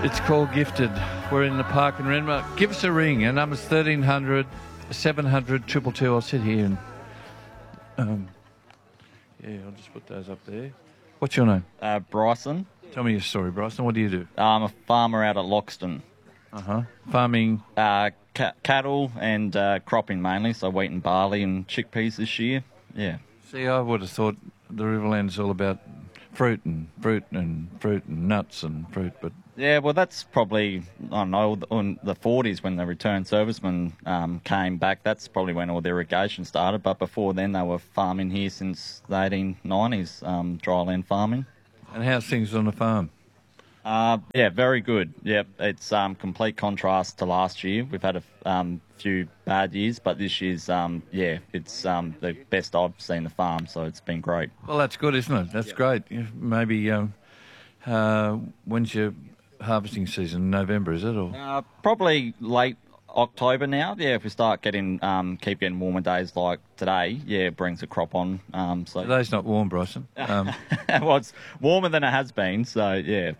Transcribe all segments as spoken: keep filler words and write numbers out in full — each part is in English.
It's called Gifted. We're in the park in Renmark. Give us a ring. Our number's thirteen hundred, seven hundred, two two two. I'll sit here and... Um, yeah, I'll just put those up there. What's your name? Uh, Bryson. Tell me your story, Bryson. What do you do? I'm a farmer out at Loxton. Uh-huh. Farming? Uh, ca- cattle and uh, cropping mainly, so wheat and barley and chickpeas this year. Yeah. See, I would have thought the Riverland's all about fruit and fruit and fruit and nuts and fruit, but... Yeah, well, that's probably, I don't know, in the forties when the returned servicemen um, came back. That's probably when all the irrigation started. But before then, they were farming here since the eighteen nineties, um, dryland farming. And how's things on the farm? Uh, yeah, very good. Yep, it's um, complete contrast to last year. We've had a um, few bad years, but this year's, um, yeah, it's um, the best I've seen the farm, so it's been great. Well, that's good, isn't it? That's yep. great. Maybe um, uh, when's your harvesting season? November, is it? Or uh, probably late October now. Yeah, if we start getting um, keep getting warmer days like today, yeah, it brings the crop on. Um, so today's not warm, Bryson. Um, well, it's warmer than it has been. So yeah.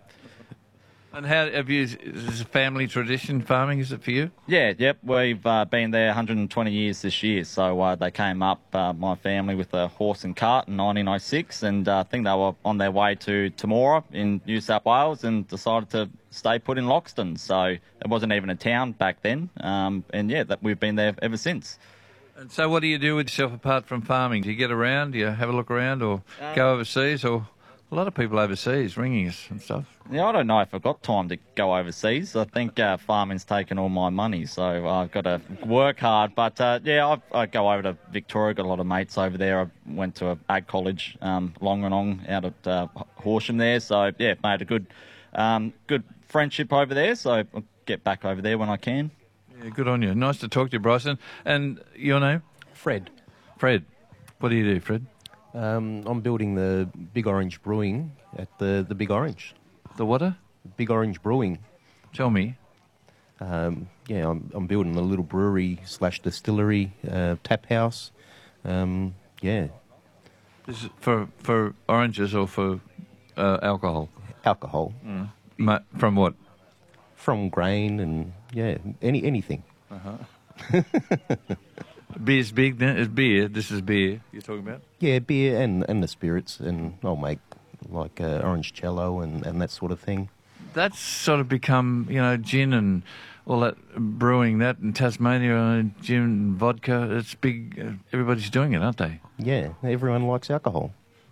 And how have you? Is this a family tradition farming? Is it for you? Yeah, yep. We've uh, been there one hundred twenty years this year. So uh, they came up, uh, my family, with a horse and cart in nineteen oh six, and uh, I think they were on their way to Temora in New South Wales and decided to stay put in Loxton. So it wasn't even a town back then, um, and yeah, that we've been there ever since. And so, what do you do with yourself apart from farming? Do you get around? Do you have a look around, or uh, go overseas, or? A lot of people overseas ringing us and stuff. Yeah, I don't know if I've got time to go overseas. I think uh, farming's taken all my money, so I've got to work hard. But, uh, yeah, I, I go over to Victoria, got a lot of mates over there. I went to a ag college, um, Longanong, out at uh, Horsham there. So, yeah, made a good um, good friendship over there, so I'll get back over there when I can. Yeah, good on you. Nice to talk to you, Bryson. And your name? Fred. Fred. What do you do, Fred? Um, I'm building the Big Orange Brewing at the, the Big Orange. The what? Big Orange Brewing. Tell me. Um, yeah, I'm, I'm building a little brewery slash distillery, uh, tap house. Um, yeah. This is for for oranges or for uh, alcohol? Alcohol. Mm. Ma- from what? From grain and, yeah, any anything. Uh-huh. Beer's big then? It's beer. This is beer you're talking about? Yeah, beer and, and the spirits, and I'll make like uh, orange cello and, and that sort of thing. That's sort of become, you know, gin and all that brewing, that in Tasmania, uh, gin and vodka. It's big. Uh, everybody's doing it, aren't they? Yeah, everyone likes alcohol.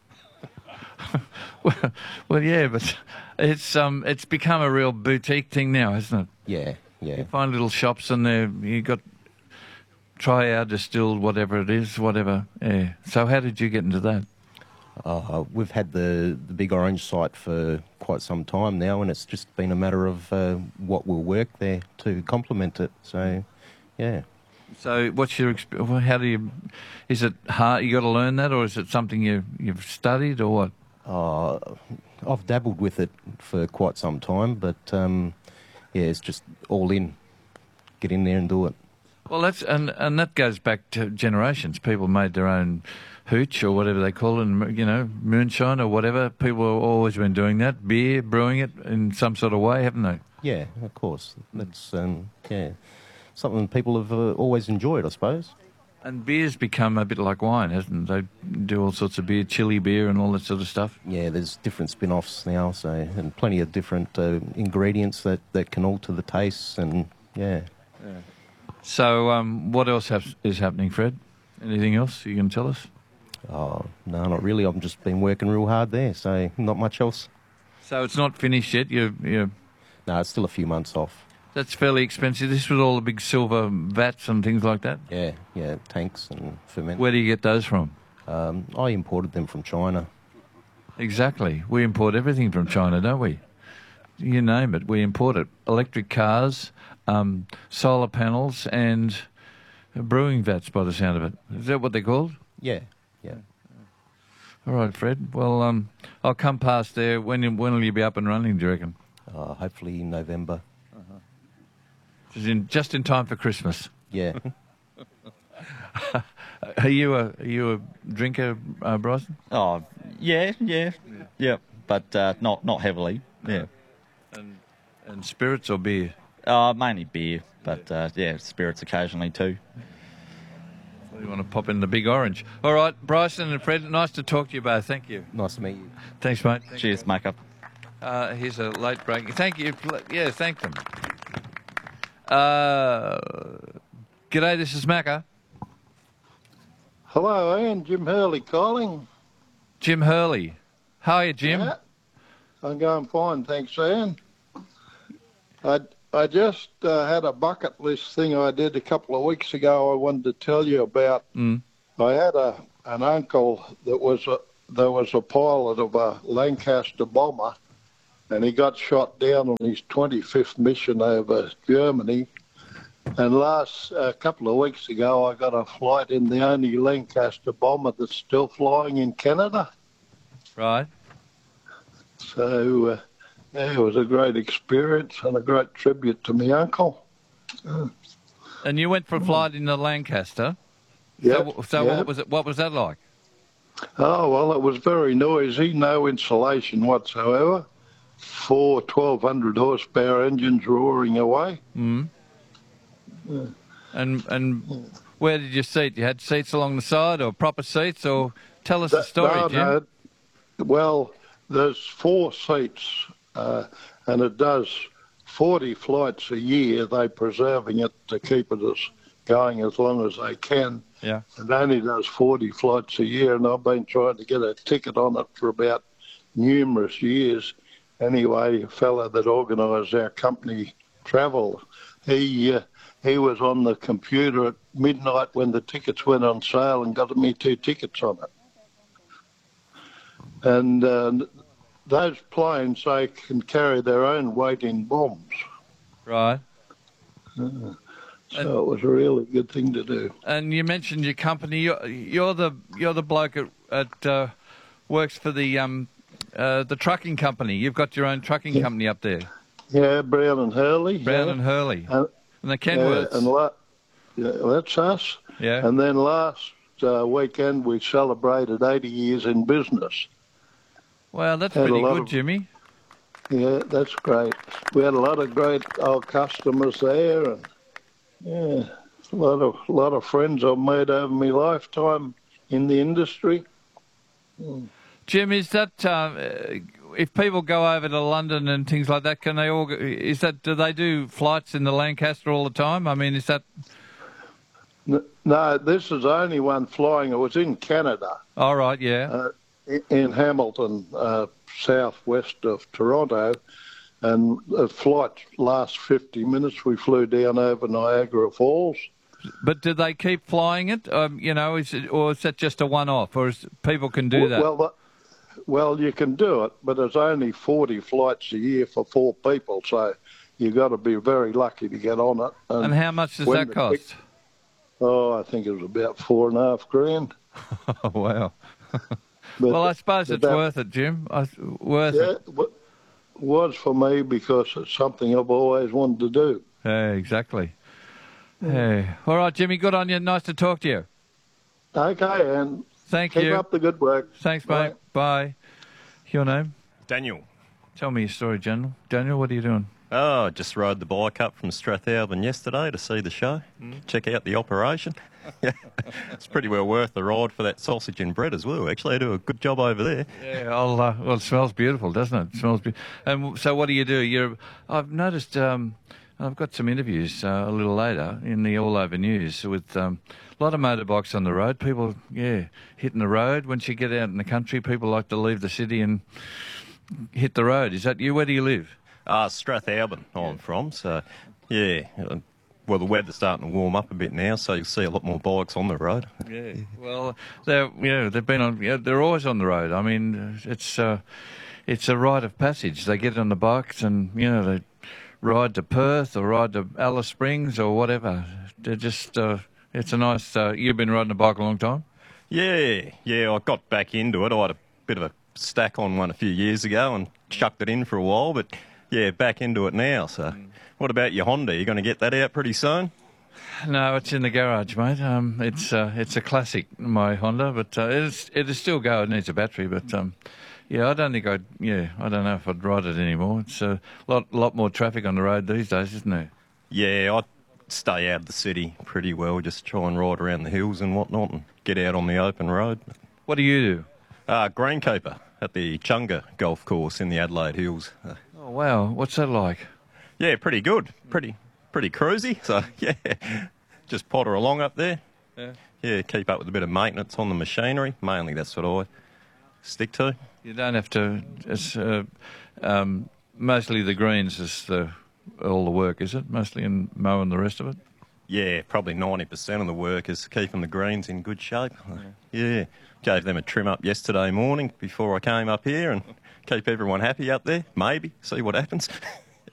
well, well, yeah, but it's um, it's become a real boutique thing now, hasn't it? Yeah, yeah. You find little shops and there you got. Try our distilled, whatever it is, whatever. Yeah. So how did you get into that? Uh, we've had the, the Big Orange site for quite some time now, and it's just been a matter of uh, what will work there to complement it. So, yeah. So what's your experience? How do you... Is it hard? You got to learn that, or is it something you, you've studied, or what? Uh, I've dabbled with it for quite some time, but, um, yeah, it's just all in. Get in there and do it. Well, that's and and that goes back to generations. People made their own hooch or whatever they call it, and, you know, moonshine or whatever. People have always been doing that, beer, brewing it in some sort of way, haven't they? Yeah, of course. That's um, yeah, something people have uh, always enjoyed, I suppose. And beer's become a bit like wine, hasn't it? They do all sorts of beer, chili beer and all that sort of stuff. Yeah, there's different spin-offs now, so and plenty of different uh, ingredients that, that can alter the tastes, and yeah. yeah. So, um, what else have, is happening, Fred? Anything else you can tell us? Oh, no, not really. I've just been working real hard there, so not much else. So it's not finished yet? You, you. No, it's still a few months off. That's fairly expensive. This was all the big silver vats and things like that? Yeah, yeah, tanks and ferment. Where do you get those from? Um, I imported them from China. Exactly. We import everything from China, don't we? You name it, we import it. Electric cars, um, solar panels, and brewing vats, by the sound of it. Is that what they're called? Yeah, yeah. All right, Fred. Well, um, I'll come past there. When when will you be up and running, do you reckon? Uh, hopefully in November. Uh-huh. Just in just in time for Christmas. Yeah. Are you a are you a drinker, uh, Bryson? Oh, yeah, yeah, yeah, yeah. But uh, not not heavily. Yeah. And And spirits or beer? Uh, mainly beer, but uh, yeah, spirits occasionally too. You want to pop in the Big Orange. All right, Bryson and Fred, nice to talk to you both. Thank you. Nice to meet you. Thanks, mate. Thank Cheers, Macca. Uh, here's a late break. Thank you. Yeah, thank them. Uh, g'day, this is Macca. Hello, Ian. Jim Hurley calling. Jim Hurley. How are you, Jim? Yeah, I'm going fine, thanks, Ian. I, I just uh, had a bucket list thing I did a couple of weeks ago I wanted to tell you about. Mm. I had a an uncle that was a, there was a pilot of a Lancaster bomber, and he got shot down on his twenty-fifth mission over Germany. And last a uh, couple of weeks ago, I got a flight in the only Lancaster bomber that's still flying in Canada. Right. So, uh, yeah, it was a great experience and a great tribute to my uncle. Uh, And you went for a flight in the Lancaster. yeah. So, so yeah. what was it? What was that like? Oh, well, it was very noisy, no insulation whatsoever. Four twelve hundred horsepower engines roaring away. Mm. Yeah. And and where did you seat? You had seats along the side or proper seats? Or tell us the story, no, Jim. no. Well, there's four seats, uh, and it does forty flights a year. They're preserving it to keep it as going as long as they can. Yeah. It only does forty flights a year, and I've been trying to get a ticket on it for about numerous years. Anyway, a fella that organised our company travel, he uh, he was on the computer at midnight when the tickets went on sale and got me two tickets on it. And uh, those planes, they can carry their own weight in bombs. Right. Uh, so it was a really good thing to do. And you mentioned your company. You're, you're the you're the bloke at, at uh, works for the um uh, the trucking company. You've got your own trucking Yeah. company up there, Yeah, Brown and Hurley. Brown yeah. and Hurley, And, and the yeah, Kenworths. and la- yeah, that's us. Yeah. And then last uh, weekend we celebrated eighty years in business. Well, that's had a pretty lot good, of- Jimmy. Yeah, that's great. We had a lot of great old customers there, and yeah, a lot of a lot of friends I've made over my lifetime in the industry. Jim, is that uh, if people go over to London and things like that, can they all? go- Is that do they do flights in the Lancaster all the time? I mean, is that? N- No, this is the only one flying. It was in Canada, All right, yeah. uh, i- in Hamilton, uh, southwest of Toronto, and the flight lasts fifty minutes. We flew down over Niagara Falls. But do they keep flying it? Um, you know, is it, or is that just a one-off, or is, people can do that? Well, the- well, you can do it, but there's only forty flights a year for four people, so you've got to be very lucky to get on it. and how much does when that the cost? tic- Oh, I think it was about four and a half grand. Oh, wow. But Well, I suppose it's that- worth it, Jim. I, worth Yeah, it. it wa- was for me because it's something I've always wanted to do. Yeah, exactly. Yeah. All right, Jimmy, good on you. Nice to talk to you. Okay, and Thank keep you. up the good work. Thanks, Bye. mate. Bye. Your name? Daniel. Tell me your story, General. Daniel, what are you doing? Oh, I just rode the bike up from Strathalbyn yesterday to see the show, check out the operation. Yeah, it's pretty well worth the ride for that sausage and bread as well. Actually, they do a good job over there. Yeah, I'll, uh, well, it smells beautiful, doesn't it? It smells beautiful. And so what do you do? You're, I've noticed, um, I've got some interviews uh, a little later in the All Over News with um, a lot of motorbikes on the road. People, yeah, hitting the road. Once you get out in the country, people like to leave the city and hit the road. Is that you? Where do you live? Ah, Strathalbyn I'm from, so yeah. uh, Well, the weather's starting to warm up a bit now, so you'll see a lot more bikes on the road. Yeah, well, they're yeah they've been on. Yeah, they're always on the road. I mean, it's uh, it's a rite of passage. They get on the bikes and you know they ride to Perth or ride to Alice Springs or whatever. They're just uh, it's a nice. Uh, you've been riding a bike a long time. Yeah, yeah, I got back into it. I had a bit of a stack on one a few years ago and chucked it in for a while, but yeah, back into it now. So, what about your Honda? You going to get that out pretty soon? No, it's in the garage, mate. Um, it's uh, it's a classic, my Honda, but uh, it's it is still go. It needs a battery, but um, Yeah, I don't think I'd. Yeah, I don't know if I'd ride it anymore. It's a lot, lot more traffic on the road these days, isn't there? Yeah, I stay out of the city pretty well. Just try and ride around the hills and whatnot, and get out on the open road. What do you do? Uh, greenkeeper at the Chunga Golf Course in the Adelaide Hills. Uh, Oh wow, what's that like? yeah, pretty good. Pretty, pretty cruisy. So yeah, just potter along up there. Yeah. Yeah, keep up with a bit of maintenance on the machinery. Mainly that's what I stick to. You don't have to. It's uh, um, mostly the greens is the all the work, is it? Mostly in mowing the rest of it. Yeah, probably ninety percent of the work is keeping the greens in good shape. Yeah. yeah. Gave them a trim up yesterday morning before I came up here and keep everyone happy up there. Maybe. See what happens.